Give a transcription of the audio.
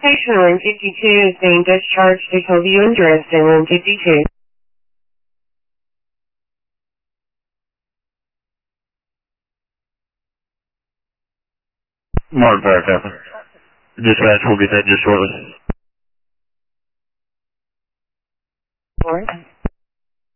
Patient room 52 is being discharged to Hillview Endurance in room 52. Martin Fire Captain. Dispatch will get that just shortly.